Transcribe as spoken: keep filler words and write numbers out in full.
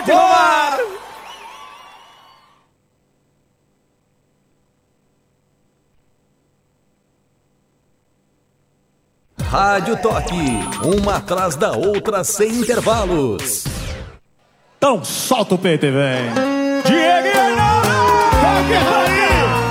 Pode rolar! Rádio Toque, uma atrás da outra sem intervalos. Então solta o peito e vem. Diego Hernani! Toque Rainha!